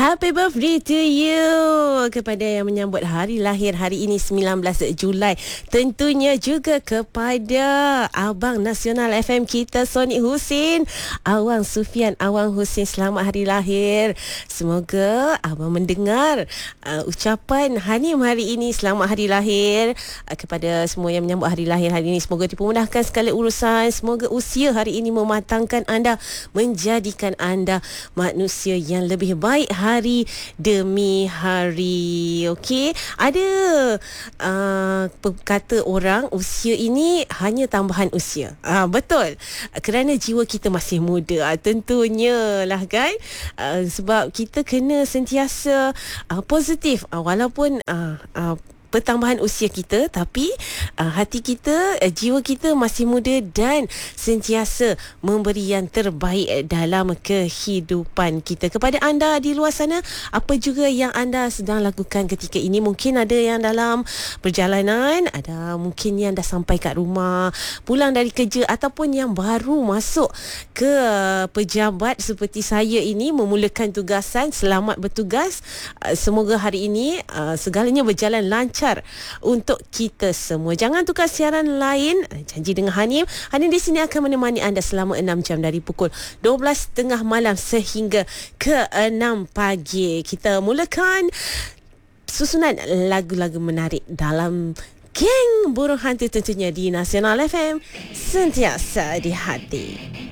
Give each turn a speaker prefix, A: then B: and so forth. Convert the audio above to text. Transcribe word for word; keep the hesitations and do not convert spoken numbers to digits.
A: Happy birthday to you kepada yang menyambut hari lahir hari ini sembilan belas Julai. Tentunya juga kepada Abang Nasional F M kita Sonic Husin, Awang Sufian, Awang Husin, selamat hari lahir. Semoga Abang mendengar uh, ucapan Hanim hari ini, selamat hari lahir uh, kepada semua yang menyambut hari lahir hari ini. Semoga dipermudahkan segala urusan. Semoga usia hari ini mematangkan anda, menjadikan anda manusia yang lebih baik hari demi hari. Okey, ada uh, kata orang usia ini hanya tambahan usia. Ah, betul, kerana jiwa kita masih muda. Ah, tentunya lah kan. Uh, sebab kita kena sentiasa uh, positif uh, walaupun uh, uh, pertambahan usia kita, tapi uh, hati kita, uh, jiwa kita masih muda dan sentiasa memberi yang terbaik dalam kehidupan kita. Kepada anda di luar sana, apa juga yang anda sedang lakukan ketika ini? Mungkin ada yang dalam perjalanan, ada mungkin yang dah sampai kat rumah, pulang dari kerja, ataupun yang baru masuk ke uh, pejabat seperti saya ini, memulakan tugasan. Selamat bertugas. Uh, semoga hari ini uh, segalanya berjalan lancar untuk kita semua. Jangan tukar siaran lain. Janji dengan Hanim. Hanim di sini akan menemani anda selama enam jam dari pukul dua belas tiga puluh malam sehingga ke enam pagi. Kita mulakan susunan lagu-lagu menarik dalam Geng Burung Hantu tentunya di Nasional F M, sentiasa di hati.